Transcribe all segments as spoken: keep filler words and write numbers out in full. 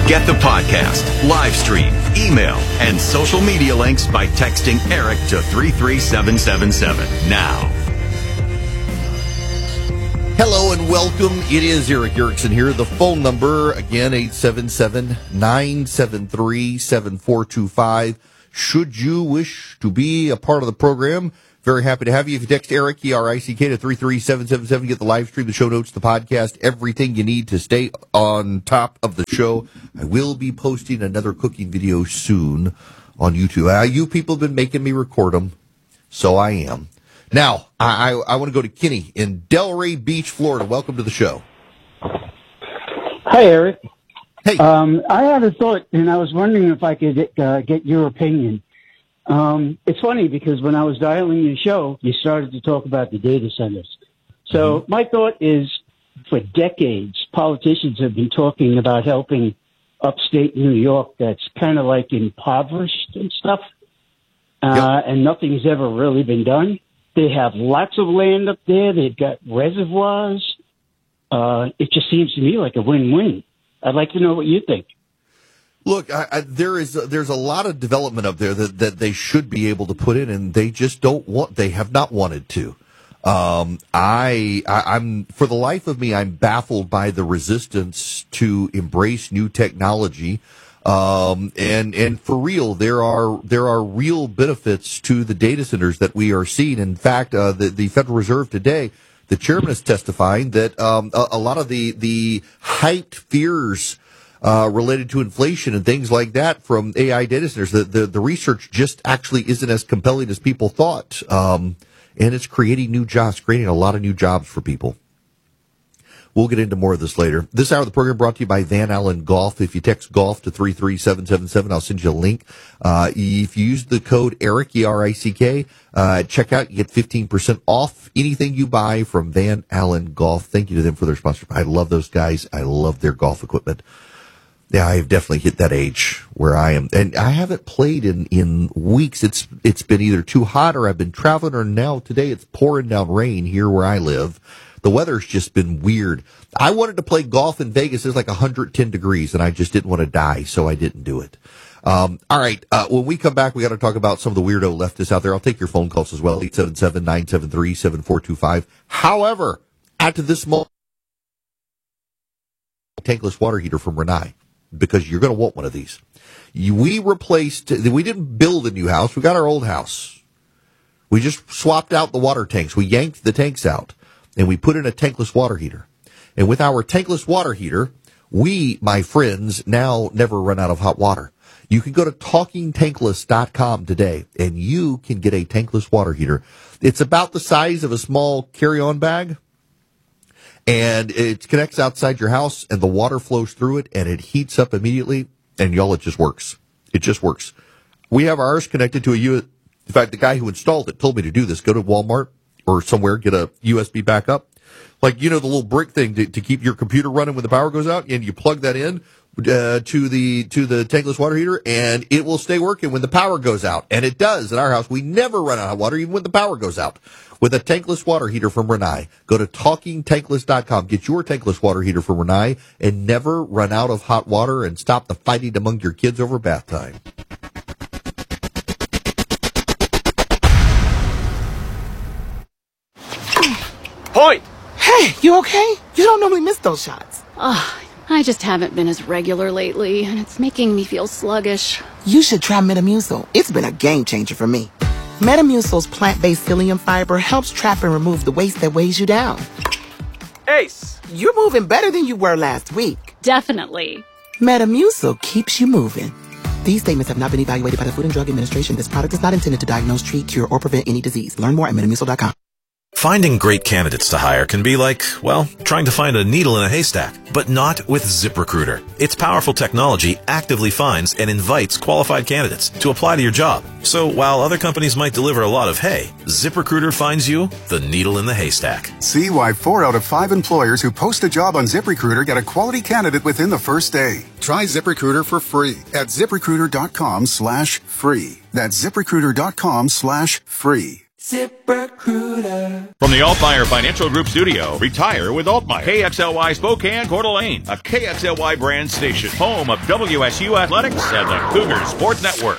Get the podcast, live stream, email, and social media links by texting Eric to three three seven seven seven now. Hello and welcome. It is Eric Erickson here. The phone number, again, eight seven seven, nine seven three, seven four two five. Should you wish to be a part of the program, very happy to have you. If you text Eric, E R I C K, to three three seven seven seven, get the live stream, the show notes, the podcast, everything you need to stay on top of the show. I will be posting another cooking video soon on YouTube. Uh, you people have been making me record them, so I am. Now, I, I, I want to go to Kenny in Delray Beach, Florida. Welcome to the show. Hi, Eric. Hey. Um, I had a thought, and I was wondering if I could uh, get your opinion. Um, it's funny because when I was dialing your show, you started to talk about the data centers. So mm-hmm. my thought is, for decades, politicians have been talking about helping upstate New York that's kind of like impoverished and stuff, uh, yep. and nothing's ever really been done. They have lots of land up there. They've got reservoirs. Uh, it just seems to me like a win-win. I'd like to know what you think. Look, I, I, there is a, there's a lot of development up there that, that they should be able to put in, and they just don't want. They have not wanted to. Um, I, I I'm for the life of me, I'm baffled by the resistance to embrace new technology. Um, and, and for real, there are, there are real benefits to the data centers that we are seeing. In fact, uh, the, the Federal Reserve today, the chairman is testifying that, um, a, a lot of the, the hyped fears, uh, related to inflation and things like that from A I data centers, the, the, the research just actually isn't as compelling as people thought. Um, and it's creating new jobs, creating a lot of new jobs for people. We'll get into more of this later. This hour of the program brought to you by Van Allen Golf. If you text golf to three three seven seven seven, I'll send you a link. Uh, if you use the code Eric, E R I C K, uh, check out, you get fifteen percent off anything you buy from Van Allen Golf. Thank you to them for their sponsorship. I love those guys. I love their golf equipment. Yeah, I've definitely hit that age where I am. And I haven't played in, in weeks. It's, it's been either too hot or I've been traveling, or now today it's pouring down rain here where I live. The weather's just been weird. I wanted to play golf in Vegas. It's like one hundred ten degrees, and I just didn't want to die, so I didn't do it. Um, all right. Uh, when we come back, we got to talk about some of the weirdo leftists out there. I'll take your phone calls as well, eight seven seven, nine seven three, seven four two five. However, after this moment, tankless water heater from Rinnai, because you're going to want one of these. We replaced, we didn't build a new house. We got our old house. We just swapped out the water tanks. We yanked the tanks out, and we put in a tankless water heater. And with our tankless water heater, we, my friends, now never run out of hot water. You can go to talking tankless dot com today, and you can get a tankless water heater. It's about the size of a small carry-on bag, and it connects outside your house, and the water flows through it, and it heats up immediately, and y'all, it just works. It just works. We have ours connected to a U S B. In fact, the guy who installed it told me to do this. Go to Walmart or somewhere, get a U S B backup. Like, you know, the little brick thing to, to keep your computer running when the power goes out, and you plug that in uh, to the to the tankless water heater, and it will stay working when the power goes out. And it does. In our house, we never run out of water, even when the power goes out. With a tankless water heater from Rinnai, go to talking tankless dot com. Get your tankless water heater from Rinnai and never run out of hot water, and stop the fighting among your kids over bath time. Hoyt! Hey, you okay? You don't normally miss those shots. Ugh, I just haven't been as regular lately, and it's making me feel sluggish. You should try Metamucil. It's been a game changer for me. Metamucil's plant-based psyllium fiber helps trap and remove the waste that weighs you down. Ace, you're moving better than you were last week. Definitely. Metamucil keeps you moving. These statements have not been evaluated by the Food and Drug Administration. This product is not intended to diagnose, treat, cure, or prevent any disease. Learn more at metamucil dot com. Finding great candidates to hire can be like, well, trying to find a needle in a haystack, but not with ZipRecruiter. Its powerful technology actively finds and invites qualified candidates to apply to your job. So while other companies might deliver a lot of hay, ZipRecruiter finds you the needle in the haystack. See why four out of five employers who post a job on ZipRecruiter get a quality candidate within the first day. Try ZipRecruiter for free at ZipRecruiter dot com slash free. That's ZipRecruiter dot com slash free. ZipRecruiter. From the Altmaier Financial Group studio, retire with Altmaier. K X L Y Spokane, Coeur d'Alene, a K X L Y brand station, home of W S U Athletics and the Cougar Sports Network.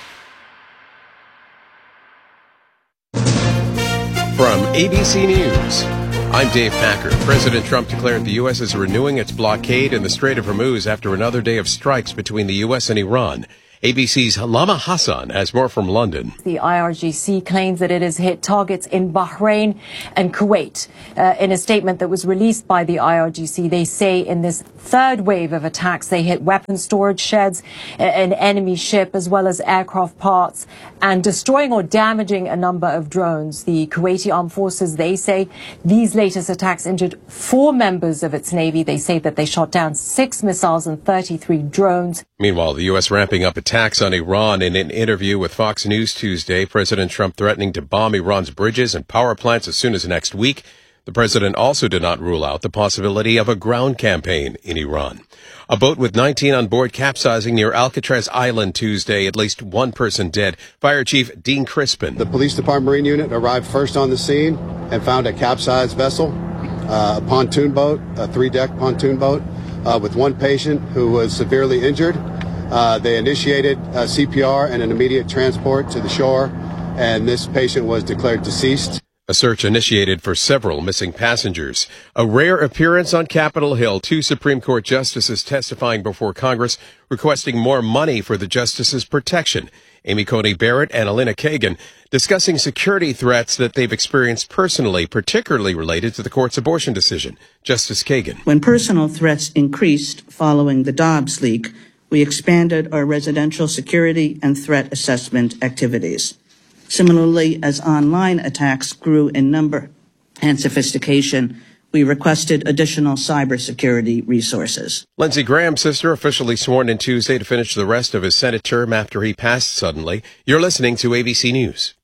From A B C News, I'm Dave Packer. President Trump declared the U S is renewing its blockade in the Strait of Hormuz after another day of strikes between the U S and Iran. A B C's Lama Hassan has more from London. The I R G C claims that it has hit targets in Bahrain and Kuwait. Uh, in a statement that was released by the I R G C, they say in this third wave of attacks, they hit weapon storage sheds, an enemy ship, as well as aircraft parts, and destroying or damaging a number of drones. The Kuwaiti Armed Forces, they say these latest attacks injured four members of its navy. They say that they shot down six missiles and thirty-three drones. Meanwhile, the U S ramping up attacks on Iran. In an interview with Fox News Tuesday, President Trump threatening to bomb Iran's bridges and power plants as soon as next week. The president also did not rule out the possibility of a ground campaign in Iran. A boat with nineteen on board capsizing near Alcatraz Island Tuesday, at least one person dead. Fire Chief Dean Crispin. The police department marine unit arrived first on the scene and found a capsized vessel, uh, a pontoon boat, a three-deck pontoon boat, uh, with one patient who was severely injured. Uh, they initiated uh, C P R and an immediate transport to the shore, and this patient was declared deceased. A search initiated for several missing passengers. A rare appearance on Capitol Hill. Two Supreme Court justices testifying before Congress requesting more money for the justices' protection. Amy Coney Barrett and Elena Kagan discussing security threats that they've experienced personally, particularly related to the court's abortion decision. Justice Kagan. When personal threats increased following the Dobbs leak, we expanded our residential security and threat assessment activities. Similarly, as online attacks grew in number and sophistication, we requested additional cybersecurity resources. Lindsey Graham's sister officially sworn in Tuesday to finish the rest of his Senate term after he passed suddenly. You're listening to A B C News.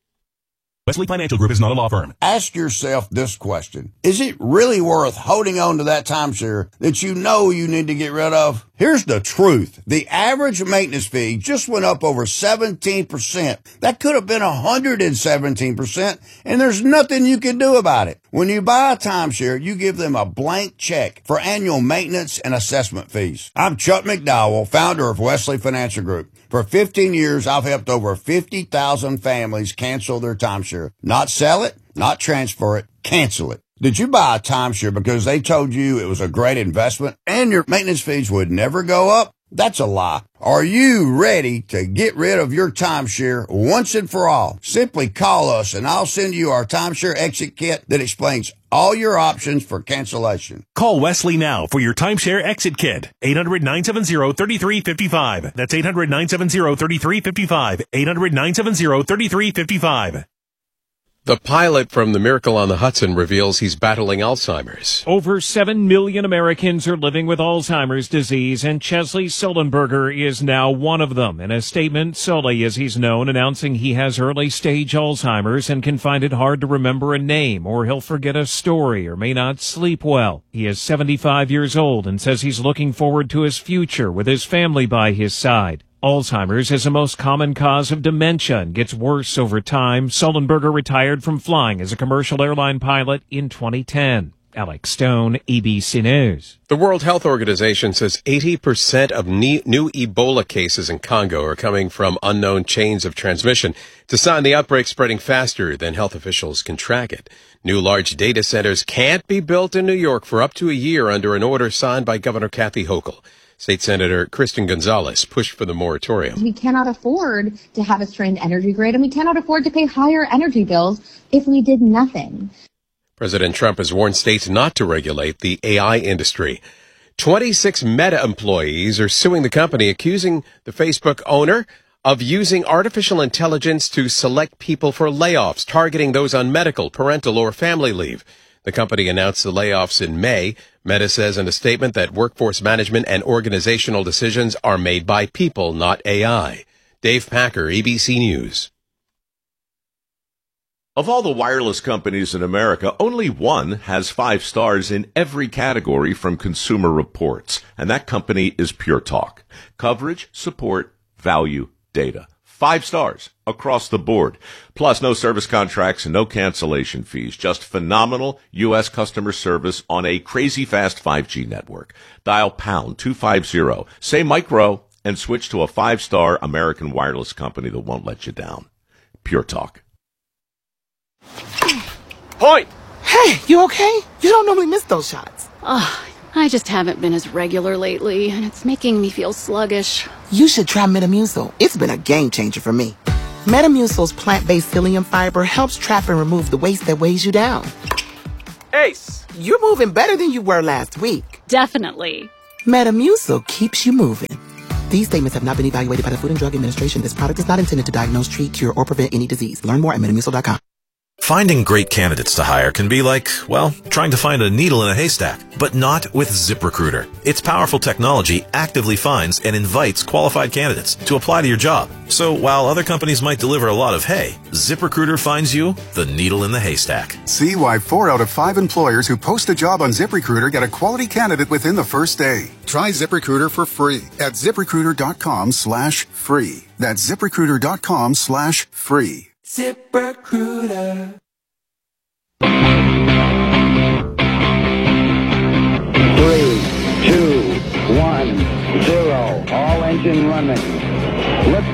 Wesley Financial Group is not a law firm. Ask yourself this question. Is it really worth holding on to that timeshare that you know you need to get rid of? Here's the truth. The average maintenance fee just went up over seventeen percent. That could have been one hundred seventeen percent, and there's nothing you can do about it. When you buy a timeshare, you give them a blank check for annual maintenance and assessment fees. I'm Chuck McDowell, founder of Wesley Financial Group. For fifteen years, I've helped over fifty thousand families cancel their timeshare. Not sell it, not transfer it, cancel it. Did you buy a timeshare because they told you it was a great investment and your maintenance fees would never go up? That's a lie. Are you ready to get rid of your timeshare once and for all? Simply call us and I'll send you our timeshare exit kit that explains all your options for cancellation. Call Wesley now for your timeshare exit kit. eight hundred, nine seven zero, three three five five. That's eight hundred, nine seven zero, three three five five. eight hundred, nine seven zero, three three five five. The pilot from The Miracle on the Hudson reveals he's battling Alzheimer's. Over seven million Americans are living with Alzheimer's disease, and Chesley Sullenberger is now one of them. In a statement, Sully, as he's known, announcing he has early-stage Alzheimer's and can find it hard to remember a name, or he'll forget a story, or may not sleep well. He is seventy-five years old and says he's looking forward to his future with his family by his side. Alzheimer's is the most common cause of dementia and gets worse over time. Sullenberger retired from flying as a commercial airline pilot in twenty ten. Alex Stone, A B C News. The World Health Organization says eighty percent of new Ebola cases in Congo are coming from unknown chains of transmission. It's a sign the outbreak's spreading faster than health officials can track it. New large data centers can't be built in New York for up to a year under an order signed by Governor Kathy Hochul. State Senator Kristen Gonzalez pushed for the moratorium. We cannot afford to have a strained energy grid, and we cannot afford to pay higher energy bills if we did nothing. President Trump has warned states not to regulate the A I industry. twenty-six Meta employees are suing the company, accusing the Facebook owner of using artificial intelligence to select people for layoffs, targeting those on medical, parental, or family leave. The company announced the layoffs in May. Meta says in a statement that workforce management and organizational decisions are made by people, not A I. Dave Packer, A B C News. Of all the wireless companies in America, only one has five stars in every category from Consumer Reports, and that company is Pure Talk. Coverage, support, value, data. Five stars across the board. Plus, no service contracts and no cancellation fees. Just phenomenal U S customer service on a crazy fast five G network. Dial pound two fifty, say micro, and switch to a five-star American wireless company that won't let you down. Pure Talk. Point! Hey, you okay? You don't normally miss those shots. Ugh, I just haven't been as regular lately, and it's making me feel sluggish. You should try Metamucil. It's been a game changer for me. Metamucil's plant-based psyllium fiber helps trap and remove the waste that weighs you down. Ace, you're moving better than you were last week. Definitely. Metamucil keeps you moving. These statements have not been evaluated by the Food and Drug Administration. This product is not intended to diagnose, treat, cure, or prevent any disease. Learn more at metamucil dot com. Finding great candidates to hire can be like, well, trying to find a needle in a haystack, but not with ZipRecruiter. Its powerful technology actively finds and invites qualified candidates to apply to your job. So while other companies might deliver a lot of hay, ZipRecruiter finds you the needle in the haystack. See why four out of five employers who post a job on ZipRecruiter get a quality candidate within the first day. Try ZipRecruiter for free at ZipRecruiter.com slash free. That's ZipRecruiter.com slash free. ZipRecruiter. Three, two, one, zero. All engine running. Lift